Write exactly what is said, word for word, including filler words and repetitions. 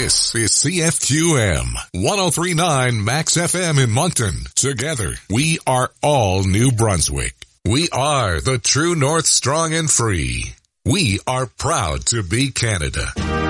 This is C F Q M one oh three point nine Max F M in Moncton. Together, we are all New Brunswick. We are the true North, strong and free. We are proud to be Canada.